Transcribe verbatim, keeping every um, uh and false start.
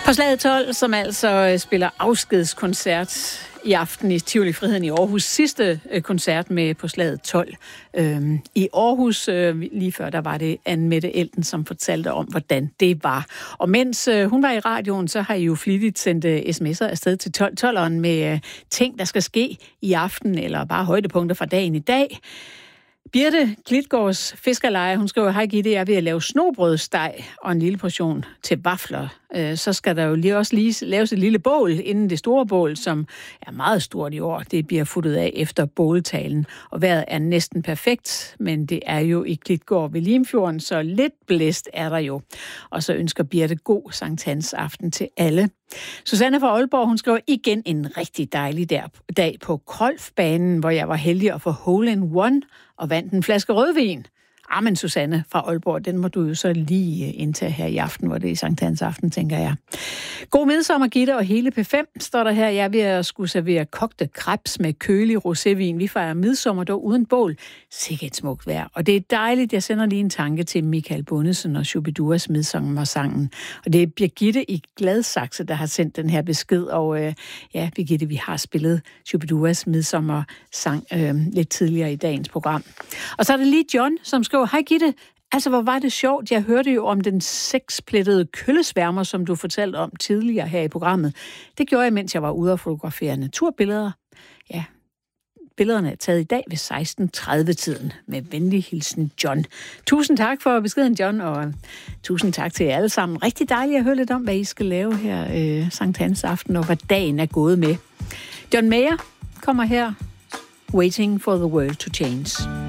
På slaget tolv, som altså spiller afskedskoncert i aften i Tivoli Friheden i Aarhus. Sidste koncert med på slaget tolv. Øhm, I Aarhus, øh, lige før, der var det Anne-Mette Elten, som fortalte om, hvordan det var. Og mens øh, hun var i radioen, så har I jo flittigt sendt øh, sms'er afsted til tolv tolveren med øh, ting, der skal ske i aften, eller bare højdepunkter fra dagen i dag. Birte Klitgaards fiskerleje, hun skriver, hej Gitte, jeg er ved at lave snobrødsteg og en lille portion til vafler. Så skal der jo lige også lige laves et lille bål inden det store bål, som er meget stort i år. Det bliver futtet af efter båltalen, og vejret er næsten perfekt, men det er jo i Klitgaard ved Limfjorden, så lidt blæst er der jo. Og så ønsker Birte god Sankt Hans aften til alle. Susanne fra Aalborg, hun skriver igen en rigtig dejlig dag på golfbanen, hvor jeg var heldig at få hole in one og vandt en flaske rødvin. Ah, men Susanne fra Aalborg, den må du jo så lige indtage her i aften, hvor det er Sankt Hans aften, tænker jeg. God midsommer, Gitte, og hele P fem står der her. Jeg er ved at skulle servere kogte krebs med kølig rosévin. Vi fejrer midsommer dog uden bål. Sikke et smukt vejr. Og det er dejligt, jeg sender lige en tanke til Michael Bundesen og Shubiduas midsommersangen. Og det er Birgitte i Gladsaxe, der har sendt den her besked. Og øh, ja, Birgitte, vi har spillet Shubiduas midsommersang øh, lidt tidligere i dagens program. Og så er det lige John, som skriver, hej Gitte, altså hvor var det sjovt. Jeg hørte jo om den seksplettede køllesværmer, som du fortalte om tidligere her i programmet. Det gjorde jeg, mens jeg var ude og fotografere naturbilleder. Ja, billederne er taget i dag ved seksten tredive-tiden. Med venlig hilsen, John. Tusind tak for beskeden, John, og tusind tak til jer alle sammen. Rigtig dejligt at høre lidt om, hvad I skal lave her øh, Sankt Hans aften, og hvad dagen er gået med. John Mayer kommer her. Waiting for the world to change.